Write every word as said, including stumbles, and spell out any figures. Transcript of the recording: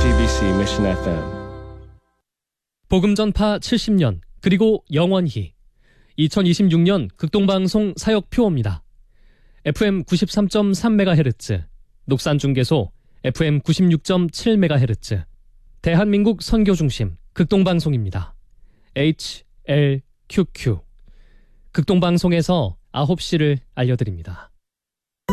지비씨 Mission 에프엠. 복음 전파 칠십 년 그리고 영원히 이천이십육 년 극동방송 사역 표어입니다. 에프엠 구십삼 점 삼 메가헤르츠, 녹산 중계소 에프엠 구십육 점 칠 메가헤르츠, 대한민국 선교중심 극동방송입니다. 에이치엘큐큐. 극동방송에서 아홉 시를 알려드립니다.